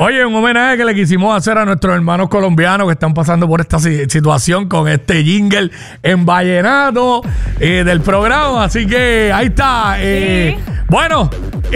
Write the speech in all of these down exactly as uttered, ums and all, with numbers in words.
Oye, un homenaje que le quisimos hacer a nuestros hermanos colombianos que están pasando por esta situación con este jingle en vallenato eh, del programa. Así que ahí está. Eh, sí. Bueno,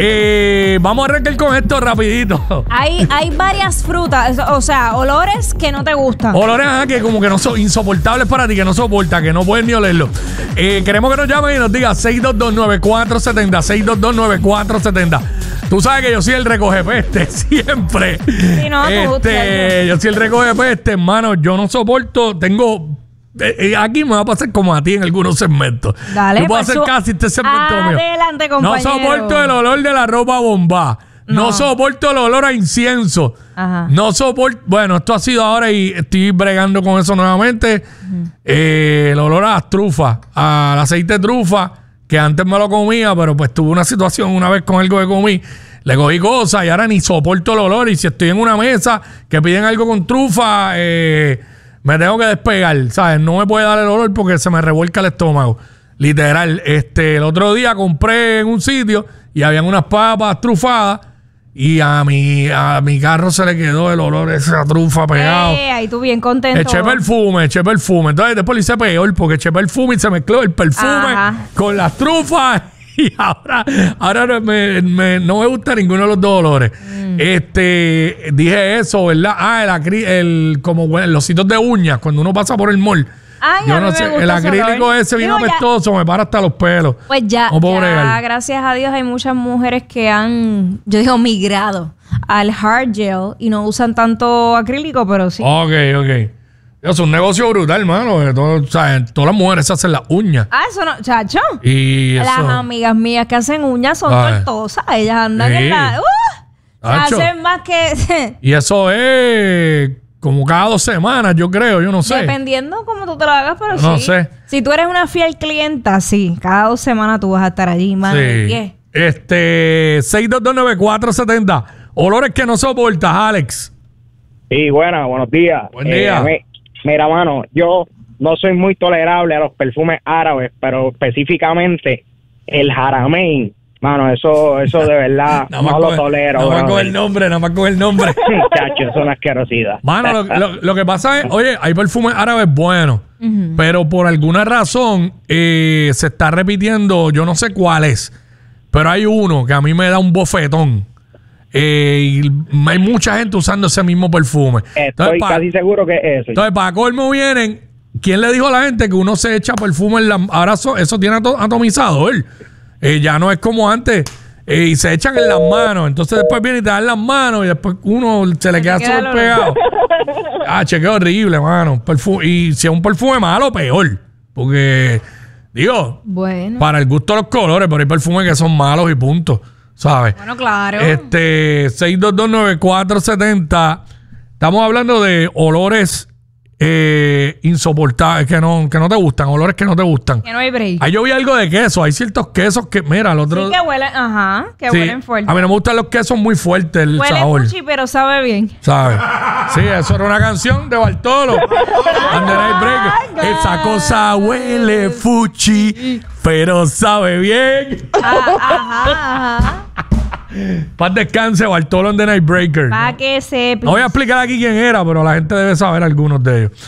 eh, vamos a arrancar con esto rapidito. Hay, hay varias frutas, o sea, olores que no te gustan. Olores ajá, que como que no son insoportables para ti, que no soportas, que no puedes ni olerlo. Eh, queremos que nos llamen y nos digan seis dos dos, nueve cuatro siete cero, seis dos dos, nueve cuatro siete cero. Tú sabes que yo soy el recogepeste, siempre. Sí, no, este, yo soy el recogepeste, hermano. Yo no soporto, tengo... Eh, aquí me va a pasar como a ti en algunos segmentos. Dale, yo puedo pues hacer casi este segmento mío. Adelante, compañero. No soporto el olor de la ropa bomba. No, no soporto el olor a incienso. Ajá. No soporto... Bueno, esto ha sido ahora y estoy bregando con eso nuevamente. Uh-huh. Eh, el olor a las trufas, al aceite de trufa, que antes me lo comía, pero pues tuve una situación una vez con algo que comí. Le cogí cosas y ahora ni soporto el olor. Y si estoy en una mesa que piden algo con trufa, eh, me tengo que despegar, ¿sabes? No me puede dar el olor porque se me revuelca el estómago. Literal. Este, el otro día compré en un sitio y habían unas papas trufadas y a mi, a mi carro se le quedó el olor de esa trufa pegado. Eh, ahí tú bien contento. Eché perfume, eché perfume. Entonces después le hice peor porque eché perfume y se mezcló el perfume Ajá. con las trufas. Y ahora, ahora no me, me, no me gusta ninguno de los dos olores. Mm. Este, dije eso, ¿verdad? Ah, el acrí, el, como bueno, los sitios de uñas, cuando uno pasa por el mall. Ay, yo no sé, el acrílico ese vino apestoso, me para hasta los pelos. Pues ya, no ya gracias a Dios hay muchas mujeres que han, yo digo, migrado al hard gel y no usan tanto acrílico, pero sí. Ok, ok. Es un negocio brutal, hermano. Todo, o sea, todas las mujeres se hacen las uñas. Ah, eso no, chacho. Y las eso... amigas mías que hacen uñas son Ay. tortosas. Ellas andan sí. en la... ¡Uh! Hacen más que... Y eso es como cada dos semanas, yo creo. Yo no sé. Dependiendo cómo tú te lo hagas, pero no sí. No sé. Si tú eres una fiel clienta, sí. Cada dos semanas tú vas a estar allí, madre. Sí. Yeah. Este... seis dos dos, nueve cuatro siete cero. Olores que no soportas, Alex. Sí, buenas. Buenos días. Buen día. Eh, Mira, mano, yo no soy muy tolerable a los perfumes árabes, pero específicamente el Haramain, mano, eso eso de verdad no lo tolero. Nada más con el nombre, nada más con el nombre. Chacho, es una asquerosidad. Mano, lo, lo, lo que pasa es, oye, hay perfumes árabes buenos, uh-huh. pero por alguna razón eh, se está repitiendo, yo no sé cuál es, pero hay uno que a mí me da un bofetón. Eh, y hay mucha gente usando ese mismo perfume. Estoy entonces, casi pa, seguro que es eso. Entonces, para colmo vienen. ¿Quién le dijo a la gente que uno se echa perfume en la... Ahora so, eso tiene atomizador. Eh, ya no es como antes. Eh, y se echan en las manos. Entonces después vienen y te dan las manos y después uno se le queda súper pegado. Ah, che, qué horrible, mano. Perfume, y si es un perfume malo, peor. Porque, digo, bueno. para el gusto de los colores, pero hay perfumes que son malos y punto. ¿Sabes? Bueno, claro. Este, seis dos dos, nueve cuatro siete cero. Estamos hablando de olores eh, insoportables, que no, que no te gustan, olores que no te gustan. Que no hay break. Ahí yo vi algo de queso. Hay ciertos quesos que, mira, el otro... Sí, que huelen, ajá, que sí, huelen fuerte. A mí no me gustan los quesos muy fuertes, el Huele sabor. fuchi, pero sabe bien. ¿Sabes? Sí, eso era una canción de Bartolo. And the Night Breaker. Esa cosa huele fuchi, pero sabe bien. Ah, ajá, ajá. Paz descanse, Bartolo and the Night Breaker. Para que sepa. No voy a explicar aquí quién era, pero la gente debe saber algunos de ellos.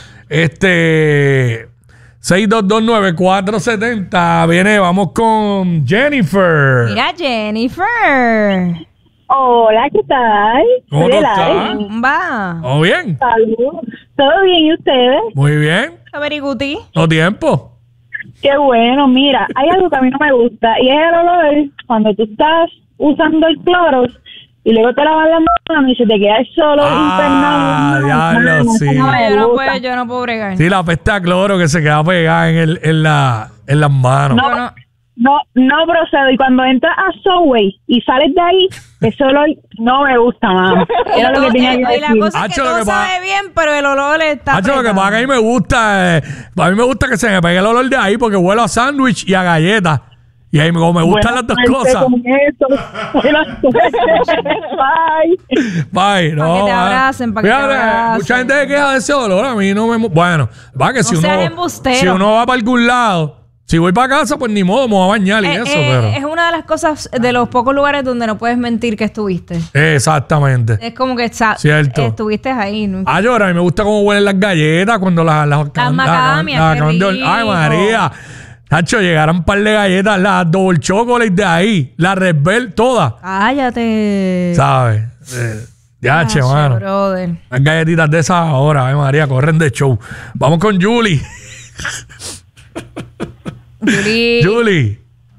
Este... seis dos dos, nueve cuatro siete cero. Viene, vamos con Jennifer. Mira, Jennifer. Hola, ¿qué tal? ¿Cómo tú estás? Va. ¿Todo bien? Salud. ¿Todo bien y ustedes? Muy bien. Very guti. ¿Todo tiempo? Qué bueno. Mira, hay algo que a mí no me gusta y es el olor cuando tú estás usando el cloro y luego te lavas las manos y se te queda el solo ah, diablo, sí. No, yo, no puedo, yo no puedo bregar. Sí, la peste a cloro que se queda pegada en, el, en, la, en las manos. No, no, no, no procedo. Y cuando entras a Subway y sales de ahí, ese olor no me gusta, mamá. Era lo que tenía que decir. Y la cosa es que todo que sabe pa... bien, pero el olor está Hacho, lo que pasa que a mí me gusta, eh, a mí me gusta que se me pegue el olor de ahí porque huelo a sándwich y a galleta. Y ahí me, me gustan bueno, las dos cosas. Bye. Bye. No, para que te abracen, para fíjate, que te abracen. Mucha gente se queja de ese olor. A mí no me... Bueno, va que si, no uno, embustero. si uno va para algún lado, Si voy para casa, pues ni modo, me voy a bañar y Eh, eso, eh, pero... Es una de las cosas, de los pocos lugares donde no puedes mentir que estuviste. Exactamente. Es como que sa- Cierto. estuviste ahí. ¿no? Ah, yo, a mí me gusta cómo huelen las galletas cuando las... Las, Las macadamias, las- qué las- rico. Ay, María. Tacho, llegaron un par de galletas, las double chocolate de ahí, las Red Bell, todas, Cállate. ¿sabes? Eh, ya, che, Gracias, mano. brother. Las galletitas de esas ahora, ay, María, corren de show. Vamos con Julie. Julie. Julie.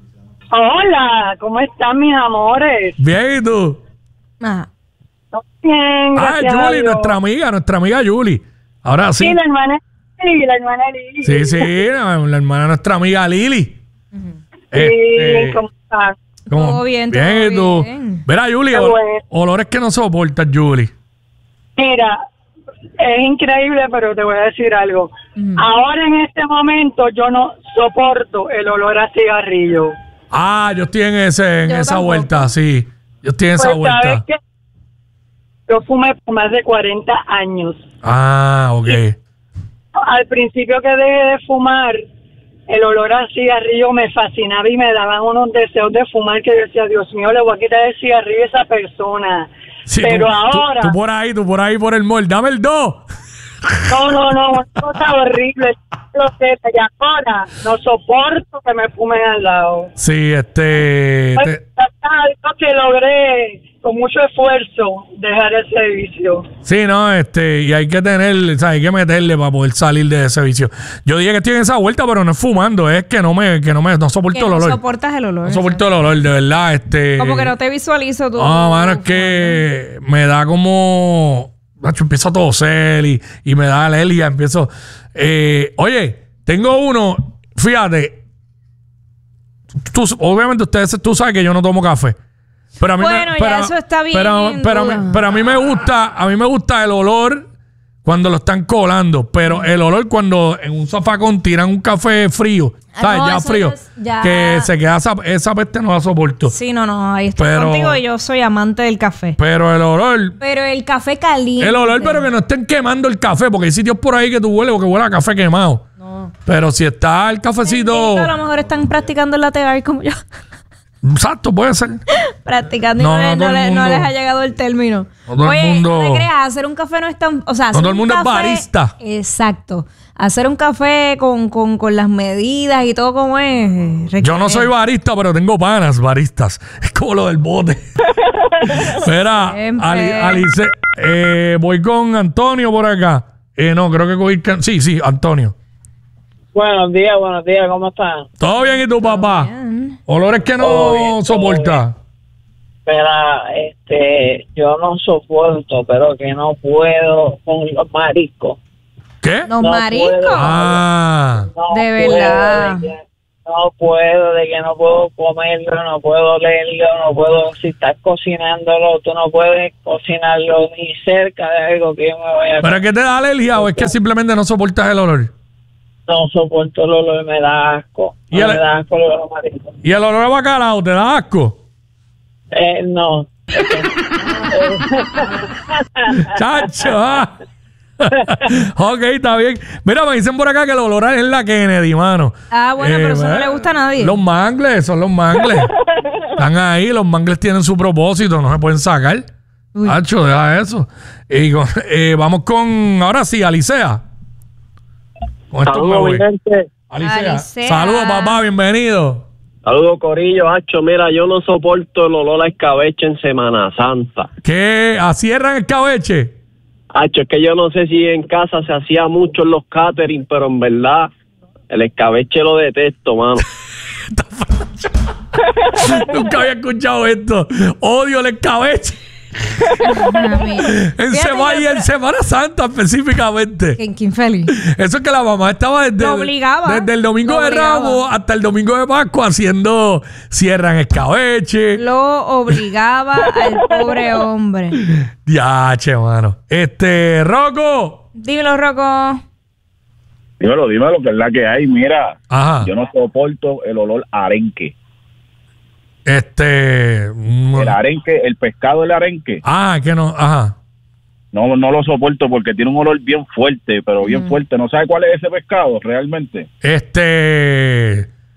Hola, ¿cómo están mis amores? Bien, ¿y tú? Ah, Bien, Ah, gracias a Julie, Dios. nuestra amiga, nuestra amiga Julie. Ahora sí. Sí, la hermana Lili, la hermana Lili. Sí, sí, la, la hermana de nuestra amiga Lili. Sí, Este, ¿cómo estás? ¿cómo? Todo bien, bien, todo ¿y tú? bien. Verá, Julie, Qué ol- bueno. olores que no soportas, Julie. Mira, es increíble, pero te voy a decir algo. Ahora en este momento yo no soporto el olor a cigarrillo. Ah, yo estoy en ese, en Yo esa tampoco. vuelta, sí. Yo estoy en esa Pues, ¿sabes vuelta. qué? Yo fumé por más de cuarenta años. Ah, ok. Al principio que dejé de fumar, el olor a cigarrillo me fascinaba y me daban unos deseos de fumar que yo decía, Dios mío, le voy a quitar el cigarrillo a esa persona. Sí, Pero tú, tú- ahora, Tú, por ahí, tú por ahí, por el mall. Dame el dos. no, no, no, una cosa horrible. Lo sé, y ahora no soporto que me fumen al lado. Sí, este... Pues, te- algo que logré con mucho esfuerzo dejar el servicio. sí, no, este... Y hay que tener, o sea, hay que meterle para poder salir de ese vicio. Yo dije que estoy en esa vuelta, pero no es fumando. Es que no me... Que no me... No soporto Que el no olor. soportas el olor. No soporto el olor, de verdad, este... Como que no te visualizo tú. No, mano, es que me da como... Nacho, empiezo a toser y, y me da alergia, empiezo... Eh, oye, tengo uno, fíjate, tú, obviamente ustedes, tú sabes que yo no tomo café. Pero a mí Bueno, me, ya pero, eso está bien Pero, en pero, a duda. mí, pero a mí me gusta, a mí me gusta el olor cuando lo están colando, pero el olor cuando en un zafacón tiran un café frío, Ah, ¿sabes? no, ya eso frío, no es- ya. que se queda esa, esa peste no la soporto. Sí, no, no, ahí estoy Pero- contigo y yo soy amante del café. Pero el olor, Pero el café caliente. el olor, pero que no estén quemando el café, porque hay sitios por ahí que tú hueles o que huele a café quemado. No. Pero si está el cafecito, A lo mejor están practicando el latte art como yo. exacto, puede ser. Practicando No, y no, no no todo el le- no mundo- les ha llegado el término. No todo el Oye, mundo- no te creas, hacer un café no es tan... O sea, hacer todo el un mundo es café- barista. Exacto. Hacer un café con, con, con las medidas y todo como es. eh, Yo no requiere- soy barista, pero tengo panas baristas. Es como lo del bote. Espera, Siempre. Ali- Alice, eh, voy con Antonio por acá. Eh, no, creo que cogí... can- Sí, sí, Antonio. Buenos días, buenos días, ¿cómo están? ¿Todo bien y tu papá? Bien. Olores que no Todo bien, todo soporta. Espera, este, yo no soporto, pero que no puedo con los mariscos. ¿Qué? Los No mariscos. puedo. Ah, No De puedo, verdad. de que no puedo, de que no puedo comerlo, no puedo olerlo, no puedo, si estás cocinándolo, tú no puedes cocinarlo ni cerca de algo que yo me vaya a ¿pero es que te da alergia o es que simplemente no soportas el olor? No soporto el olor, me da asco. ¿Y No el- me da asco el olor a marisco. ¿Y el olor a bacalao te da asco? Eh, no. Chacho, ah. Ok, está bien. Mira, me dicen por acá que el olor es la Kennedy, mano. Ah, bueno, pero eso no eh, le gusta a nadie. Los mangles, son los mangles. Están ahí, los mangles tienen su propósito, no se pueden sacar. Uy. Chacho, deja eso. Y con- eh, vamos con, ahora sí, Alicea. Con esto me Saludos, voy. mi gente. Alicea. Alicea. Saludos, papá, bienvenido. Saludos, Corillo. Hacho, mira, yo no soporto el olor a escabeche en Semana Santa. ¿Qué? ¿Acierran escabeche? Hacho, es que yo no sé si en casa se hacía mucho en los catering, pero en verdad el escabeche lo detesto, mano. Nunca había escuchado esto. Odio el escabeche. Mami. En, Fíjate, Sema- yo y en creo- Semana Santa específicamente. Qué, qué infeliz. Eso es que la mamá estaba desde, Lo obligaba. desde el domingo Lo de obligaba. Ramos hasta el domingo de Pascua haciendo cierran escabeche. Lo obligaba al pobre hombre. Diache, mano. Este, Rocco. Dímelo, Rocco. Dímelo, dímelo, que es la que hay. Mira, Ajá. yo no soporto el olor a arenque. Este. mm, El arenque, el pescado del arenque, Ah, que no. Ajá. no no lo soporto porque tiene un olor bien fuerte, pero bien fuerte. ¿No sabe cuál es ese pescado realmente? Este.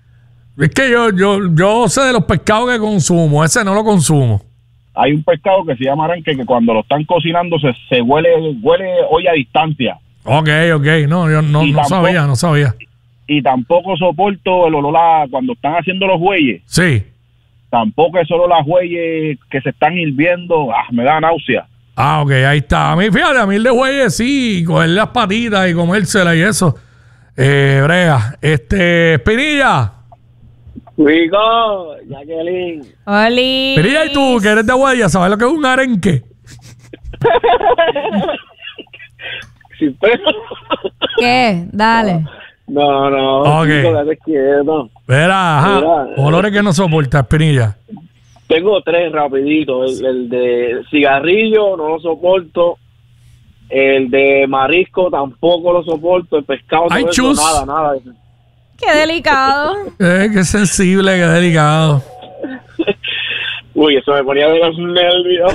Es que yo, yo, yo sé de los pescados que consumo, ese no lo consumo. Hay un pescado que se llama arenque que cuando lo están cocinando se, se huele, huele hoy a distancia. Ok, ok, no, yo no, no tampoco, sabía, no sabía. Y tampoco soporto el olor a cuando están haciendo los bueyes. Sí. Tampoco es solo las bueyes que se están hirviendo, ah, me da náusea. Ah, ok, ahí está. A mí, fíjate, a mí el de bueyes sí, coger las patitas y comérselas y eso. Eh, brega. Este, Espinilla. Rico, Jacqueline. Oli. Espinilla, y tú, que eres de Guaya, ¿sabes lo que es un arenque? Sin pelo. ¿Qué? Dale. No, no, Ok. chico, date quieto. Verá, ajá. Mira, Olores que no soporta, Espinilla. Tengo tres rapidito. El, el de cigarrillo no lo soporto. El de marisco tampoco lo soporto. El pescado Ay, no chus. nada, nada. Qué delicado. Eh, qué sensible, qué delicado. Uy, eso me ponía de los nervios.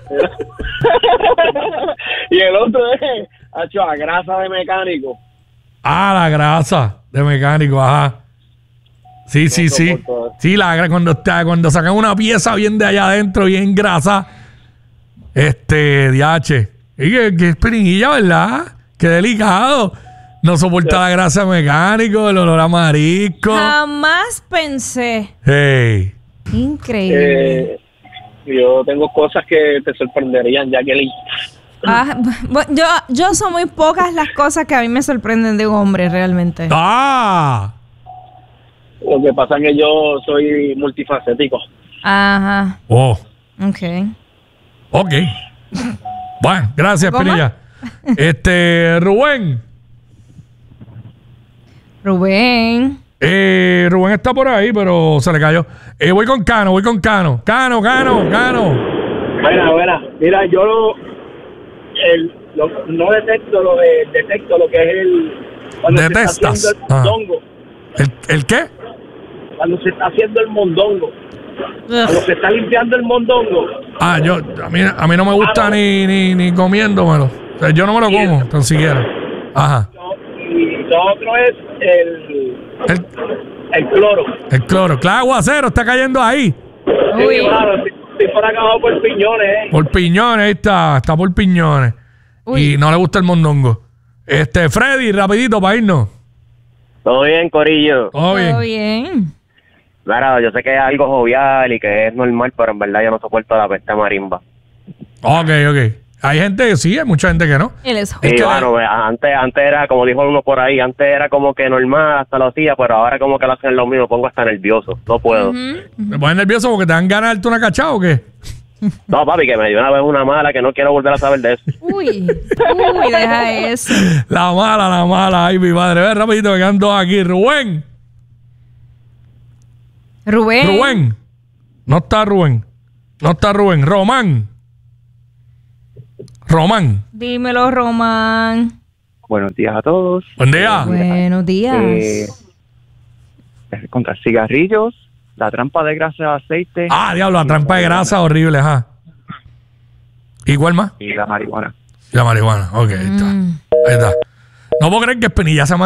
Y el otro es, hecho la grasa de mecánico. Ah, la grasa de mecánico, ajá. Sí, No sí, sí. soporto. Sí, la gra- cuando está, cuando sacan una pieza bien de allá adentro, bien grasa. Este, diache. Y que, que Espinilla, ¿verdad? Qué delicado. No soporta la grasa de mecánico, el olor a marisco. Jamás pensé. Hey. Increíble. Eh, yo tengo cosas que te sorprenderían, Jacqueline. Ah, bu- yo, yo son muy pocas las cosas que a mí me sorprenden de un hombre realmente. ¡Ah! Lo que pasa es que yo soy multifacético. Ajá. Oh, Ok. ok. Bueno, gracias, ¿Cómo? Espinilla. Este, Rubén. Rubén. Eh, Rubén está por ahí, pero se le cayó. Eh, voy con Cano, voy con Cano. Cano, Cano, Cano. Buena, buena. Mira, yo lo, el, lo- no detecto lo de, detecto lo que es el cuando Detestas. se está haciendo el Ah. mondongo. ¿El, el qué? Cuando se está haciendo el mondongo. Cuando Ugh. se está limpiando el mondongo. Ah, yo, a mí, a mí no me gusta ni, ni, ni comiéndomelo. O sea, yo no me lo como, tan siquiera. Ajá. No, y lo otro es el, El, el cloro. el cloro. Claro, aguacero está cayendo ahí. Uy. Sí, claro, estoy, estoy por acá abajo por piñones, eh. Por piñones, ahí está. Está por piñones. Uy. Y no le gusta el mondongo. Este, Freddy, rapidito para irnos. Todo bien, Corillo. Todo bien. Todo bien. Claro, yo sé que es algo jovial y que es normal, pero en verdad yo no soporto la peste marimba. Ok, ok. Hay gente que sí, hay mucha gente que no. Él es Es Sí, que- bueno, antes, antes era, como dijo uno por ahí, antes era como que normal, hasta lo hacía, pero ahora como que lo hacen lo mismo, me pongo hasta nervioso, no puedo. Ujú. ¿Me pones nervioso porque te dan ganas de darte una cachada o qué? No, papi, que me dio una vez una mala que no quiero volver a saber de eso. Uy. Uy, deja eso. La mala, la mala. Ay, mi madre. Ve rapidito, que quedan dos aquí. Rubén. Rubén. Rubén. No está Rubén. No está Rubén. Román. Román. Dímelo, Román. Buenos días a todos. Buen día. Buenos días. Eh, contra cigarrillos, la trampa de grasa de aceite Ah, diablo, la trampa de grasa horrible, ajá. ¿Y cuál más? y la marihuana. Y la marihuana. Ok, ahí está. Mm. Ahí está. No puedo creer que Espinilla se